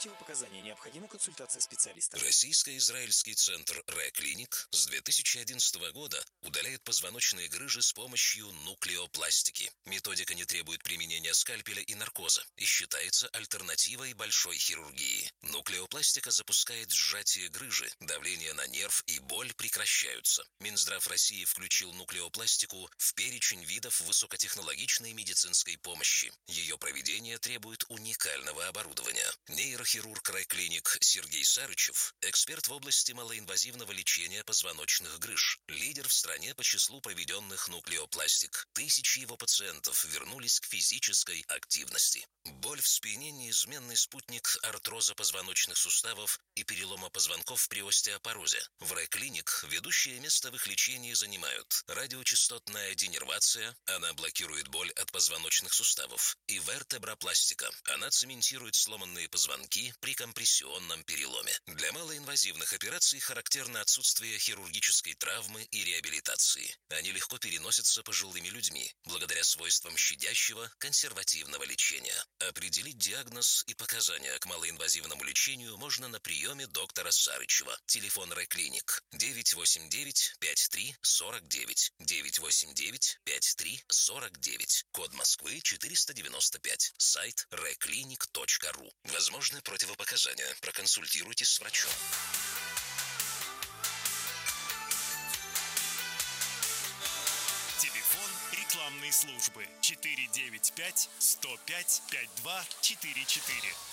Противопоказания. Необходима консультация специалиста. Российско-израильский центр Ре-Клиник с 2011 года удаляет позвоночные грыжи с помощью нуклеопластики. Методика не требует применения скальпеля и наркоза и считается альтернативой большой хирургии. Нуклеопластика запускает сжатие грыжи, давление на нерв и боль прекращаются. Минздрав России включил нуклеопластику в перечень видов высокотехнологичной медицинской помощи. Ее проведение требует уникального оборудования. Нейрохирург Ре-Клиник Сергей Сарычев – эксперт в области малоинвазивного лечения позвоночных грыж, лидер в стране по числу проведенных нуклеопластик. Тысячи его пациентов вернулись к физической активности. Боль в спине – неизменный спутник артроза позвоночных суставов и перелома позвонков при остеопорозе. В Ре-Клиник ведущее место в их лечении занимают радиочастотная денервация, она блокирует боль от позвоночных суставов, и вертебропластика, она цементирует сломанные позвонки при компрессионном переломе. Для малоинвазивных операций характерно отсутствие хирургической травмы и реабилитации. Они легко переносятся пожилыми людьми, благодаря свойствам щадящего, консервативного лечения. Определить диагноз и показания к малоинвазивному лечению можно на приеме доктора Сарычева. Телефон Ре-Клиник 989-5349, 989-5349, код Москвы 495, сайт reclinic.ru. Возможны противопоказания. Проконсультируйтесь с врачом. Телефон рекламной службы 495 105 5244.